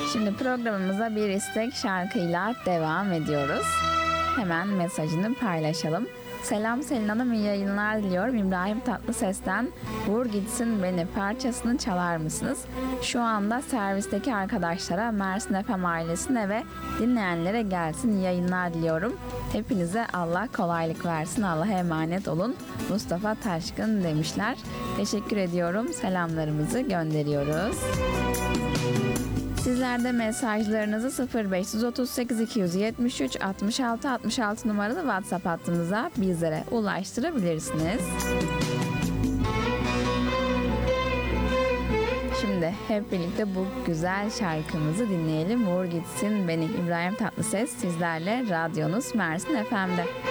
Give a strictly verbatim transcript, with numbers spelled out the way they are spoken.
Şimdi programımıza bir istek şarkıyla devam ediyoruz. Hemen mesajını paylaşalım. Selam Selin Hanım, iyi yayınlar diliyorum. İbrahim Tatlıses'ten Vur Gitsin Beni parçasını çalar mısınız? Şu anda servisteki arkadaşlara, Mersin F M ailesine ve dinleyenlere gelsin, iyi yayınlar diliyorum. Hepinize Allah kolaylık versin, Allah'a emanet olun. Mustafa Taşkın demişler. Teşekkür ediyorum. Selamlarımızı gönderiyoruz. Sizler de mesajlarınızı sıfır beş otuz sekiz iki yüz yetmiş üç altmış altı altmış altı numaralı WhatsApp hattımıza bizlere ulaştırabilirsiniz. Şimdi hep birlikte bu güzel şarkımızı dinleyelim. Vur Gitsin Beni, İbrahim Tatlıses sizlerle, radyonuz Mersin F M'de.